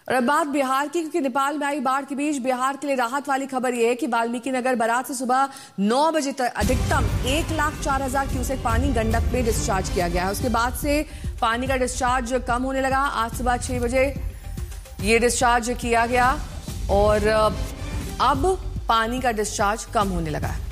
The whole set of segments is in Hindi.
और अब बात बिहार की, क्योंकि नेपाल में आई बाढ़ के बीच बिहार के लिए राहत वाली खबर यह है कि वाल्मीकि नगर बराज से सुबह 9 बजे तक अधिकतम 1,04,000 क्यूसेक पानी गंडक में डिस्चार्ज किया गया है। उसके बाद से पानी का डिस्चार्ज कम होने लगा। आज सुबह 6 बजे ये डिस्चार्ज किया गया और अब पानी का डिस्चार्ज कम होने लगा है।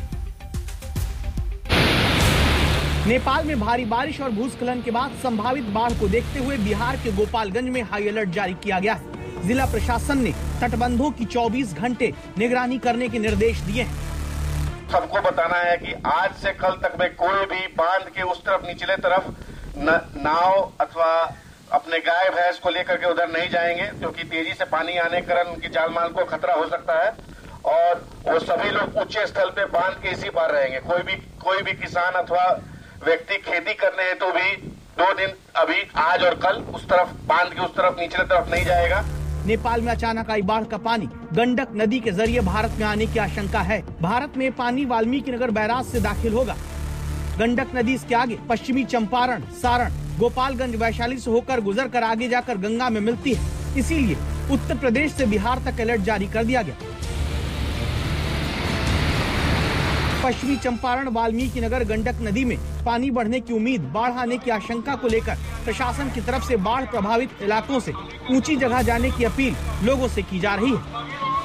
नेपाल में भारी बारिश और भूस्खलन के बाद संभावित बाढ़ को देखते हुए बिहार के गोपालगंज में हाई अलर्ट जारी किया गया है। जिला प्रशासन ने तटबंधों की 24 घंटे निगरानी करने के निर्देश दिए हैं। सबको बताना है कि आज से कल तक में कोई भी बांध के उस तरफ निचले तरफ नाव अथवा अपने गाय भैंस को लेकर के उधर नहीं जाएंगे, क्योंकि तेजी से पानी आने के कारण उनकी जान माल को खतरा हो सकता है। और वो सभी लोग ऊंचे स्थल पे बांध के इसी पार रहेंगे। कोई भी किसान अथवा व्यक्ति खेती करने है तो भी 2 दिन अभी आज और कल उस तरफ बांध के उस तरफ निचले तरफ नहीं जाएगा। नेपाल में अचानक आई बाढ़ का पानी गंडक नदी के जरिए भारत में आने की आशंका है। भारत में पानी वाल्मीकि नगर बैराज से दाखिल होगा। गंडक नदी इसके आगे पश्चिमी चंपारण, सारण, गोपालगंज, वैशाली से होकर गुजर कर आगे जाकर गंगा में मिलती है। इसीलिए उत्तर प्रदेश से बिहार तक अलर्ट जारी कर दिया गया। पश्चिमी चंपारण, वाल्मीकि नगर, गंडक नदी में पानी बढ़ने की उम्मीद, बाढ़ आने की आशंका को लेकर प्रशासन की तरफ से बाढ़ प्रभावित इलाकों से ऊंची जगह जाने की अपील लोगों से की जा रही है।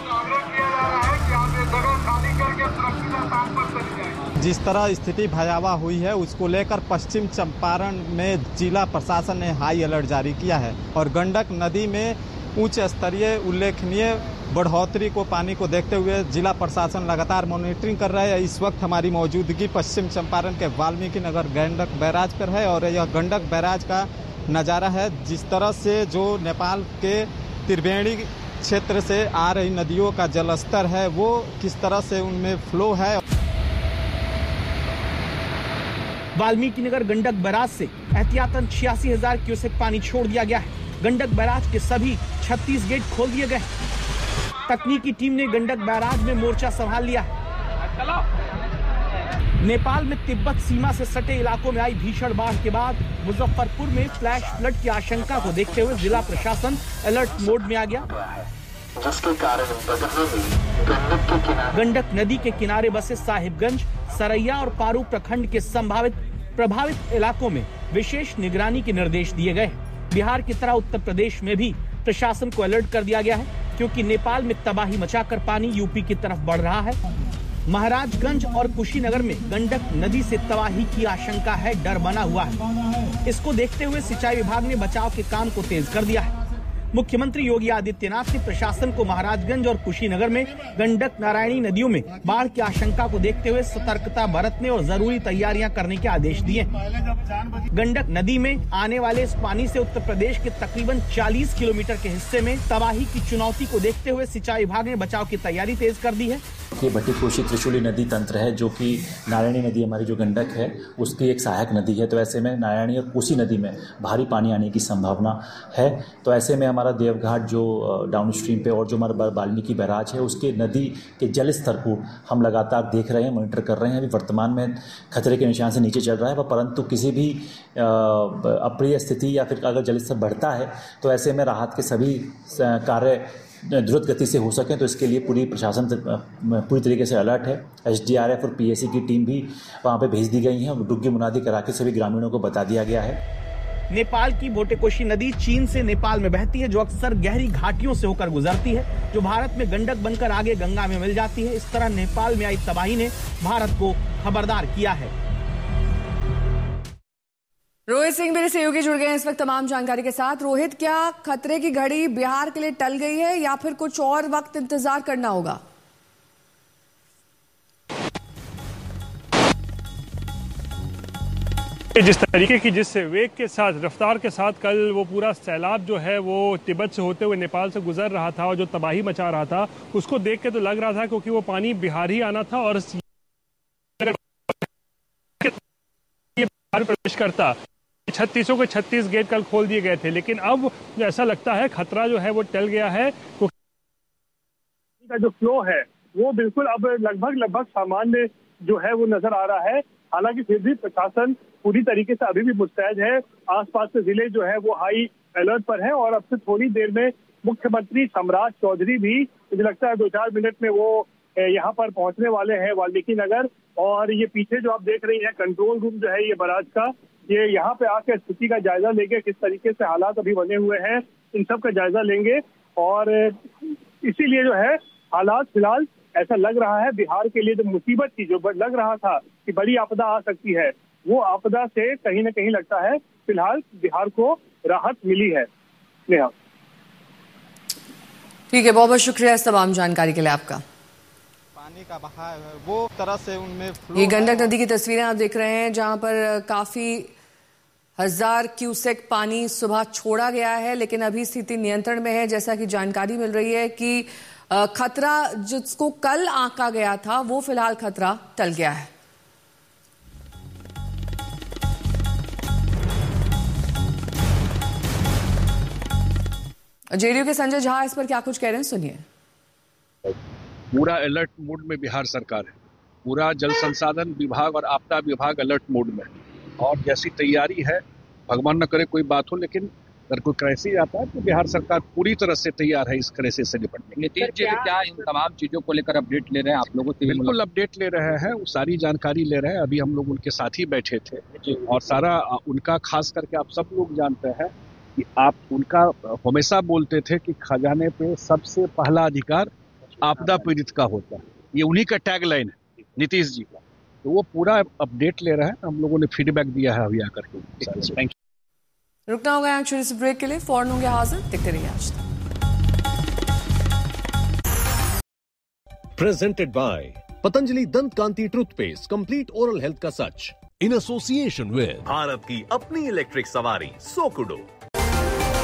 जिस तरह स्थिति भयावह हुई है उसको लेकर पश्चिम चंपारण में जिला प्रशासन ने हाई अलर्ट जारी किया है और गंडक नदी में उच्च स्तरीय उल्लेखनीय बढ़ोतरी को पानी को देखते हुए जिला प्रशासन लगातार मॉनिटरिंग कर रहा है। इस वक्त हमारी मौजूदगी पश्चिम चंपारण के वाल्मीकि नगर गंडक बैराज पर है और यह गंडक बैराज का नज़ारा है। जिस तरह से जो नेपाल के त्रिवेणी क्षेत्र से आ रही नदियों का जलस्तर है वो किस तरह से उनमें फ्लो है। वाल्मीकि नगर गंडक बैराज से एहतियातन 86,000 क्यूसेक पानी छोड़ दिया गया है। गंडक बैराज के सभी 36 गेट खोल दिए गए। तकनीकी टीम ने गंडक बैराज में मोर्चा संभाल लिया है। नेपाल में तिब्बत सीमा से सटे इलाकों में आई भीषण बाढ़ के बाद मुजफ्फरपुर में फ्लैश फ्लड की आशंका को देखते हुए जिला प्रशासन अलर्ट मोड में आ गया। जिसके कारण गंडक नदी के किनारे बसे साहिबगंज, सरैया और पारू प्रखंड के संभावित प्रभावित इलाकों में विशेष निगरानी के निर्देश दिए गए। बिहार की तरह उत्तर प्रदेश में भी प्रशासन को अलर्ट कर दिया गया है, क्योंकि नेपाल में तबाही मचाकर पानी यूपी की तरफ बढ़ रहा है। महाराजगंज और कुशीनगर में गंडक नदी से तबाही की आशंका है, डर बना हुआ है। इसको देखते हुए सिंचाई विभाग ने बचाव के काम को तेज कर दिया है। मुख्यमंत्री योगी आदित्यनाथ ने प्रशासन को महाराजगंज और कुशीनगर में गंडक नारायणी नदियों में बाढ़ की आशंका को देखते हुए सतर्कता बरतने और जरूरी तैयारियां करने के आदेश दिए। गंडक नदी में आने वाले इस पानी से उत्तर प्रदेश के तकरीबन 40 किलोमीटर के हिस्से में तबाही की चुनौती को देखते हुए सिंचाई विभाग ने बचाव की तैयारी तेज कर दी है। ये भट्टी कोशी त्रिशूली नदी तंत्र है, जो कि नारायणी नदी हमारी जो गंडक है उसकी एक सहायक नदी है। तो ऐसे में नारायणी और कोसी नदी में भारी पानी आने की संभावना है। तो ऐसे में हमारा देवघाट जो डाउन स्ट्रीम पे और जो हमारा वाल्मीकि बैराज है उसके नदी के जल स्तर को हम लगातार देख रहे हैं, मॉनिटर कर रहे हैं। अभी वर्तमान में खतरे के निशान से नीचे चल रहा है, परंतु किसी भी अप्रिय स्थिति या फिर अगर जल स्तर बढ़ता है तो ऐसे में राहत के सभी कार्य द्रुत गति से हो सकें, तो इसके लिए पूरी प्रशासन पूरी तरीके से अलर्ट है। SDRF और PAC की टीम भी वहाँ पे भेज दी गई है। डुग्गी मुनादी करा के सभी ग्रामीणों को बता दिया गया है। नेपाल की भोटेकोशी नदी चीन से नेपाल में बहती है, जो अक्सर गहरी घाटियों से होकर गुजरती है, जो भारत में गंडक बनकर आगे गंगा में मिल जाती है। इस तरह नेपाल में आई तबाही ने भारत को खबरदार किया है। रोहित सिंह मेरे सहयोगी जुड़ गए हैं इस वक्त तमाम जानकारी के साथ। रोहित, क्या खतरे की घड़ी बिहार के लिए टल गई है या फिर कुछ और वक्त इंतजार करना होगा? जिस तरीके की जिस वेग के साथ रफ्तार के साथ कल वो पूरा सैलाब जो है वो तिब्बत से होते हुए नेपाल से गुजर रहा था और जो तबाही मचा रहा था उसको देख के तो लग रहा था क्योंकि वो पानी बिहार ही आना था और प्रवेश करता। 36 के 36 गेट कल खोल दिए गए थे, लेकिन अब ऐसा लगता है खतरा जो है वो टल गया है। का जो फ्लो है वो बिल्कुल अब लगभग सामान्य जो है वो नजर आ रहा है। हालांकि फिर भी प्रशासन पूरी तरीके से अभी भी मुस्तैद है। आसपास के जिले जो है वो हाई अलर्ट पर है और अब से थोड़ी देर में मुख्यमंत्री सम्राट चौधरी भी मुझे लगता है 2-4 मिनट में वो यहाँ पर पहुंचने वाले हैं वाल्मीकि नगर। और ये पीछे जो आप देख रही हैं कंट्रोल रूम जो है ये बराज का, ये यहाँ पे आकर स्थिति का जायजा लेंगे, किस तरीके से हालात अभी बने हुए हैं इन सब का जायजा लेंगे। और इसीलिए जो है हालात फिलहाल ऐसा लग रहा है बिहार के लिए जो मुसीबत थी, जो लग रहा था कि बड़ी आपदा आ सकती है, वो आपदा से कहीं ना कहीं लगता है फिलहाल बिहार को राहत मिली है। नेहा, ठीक है, बहुत बहुत शुक्रिया इस तमाम जानकारी के लिए आपका। पानी का बहाव है वो तरह से उनमें ये गंडक नदी की तस्वीरें आप देख रहे हैं जहां पर काफी 1000 क्यूसेक पानी सुबह छोड़ा गया है, लेकिन अभी स्थिति नियंत्रण में है। जैसा कि जानकारी मिल रही है कि खतरा जिसको कल आंका गया था वो फिलहाल खतरा टल गया है। जेडीयू के संजय झा इस पर क्या कुछ कह रहे हैं, सुनिए। पूरा अलर्ट मोड में बिहार सरकार है, पूरा जल संसाधन विभाग और आपदा विभाग अलर्ट मोड में है और जैसी तैयारी है, भगवान न करे कोई बात हो, लेकिन अगर कोई क्राइसिस आता है तो बिहार सरकार पूरी तरह से तैयार है इस क्राइसिस से निपटने। नीतीश जी क्या इन तमाम चीजों को लेकर अपडेट ले रहे हैं आप लोगों से? बिल्कुल अपडेट ले रहे हैं, वो सारी जानकारी ले रहे हैं। अभी हम लोग उनके साथ ही बैठे थे और सारा उनका, खास करके आप सब लोग जानते हैं कि आप उनका हमेशा बोलते थे कि खजाने पे सबसे पहला अधिकार आपदा पीड़ित का होता है, ये उन्हीं का टैगलाइन है नीतीश जी का। तो वो पूरा अपडेट ले रहे हैं, हम लोगों ने फीडबैक दिया है अभी आकर के। Thank you. रुकना होगा यहाँ छोटे से ब्रेक के लिए, फौरन होंगे हाजिर, देखते रहिए आज तक। प्रेजेंटेड बाय पतंजलि दंत कांति टूथपेस्ट, कंप्लीट ओरल हेल्थ का सच, इन एसोसिएशन विद भारत की अपनी इलेक्ट्रिक सवारी सोकुडो।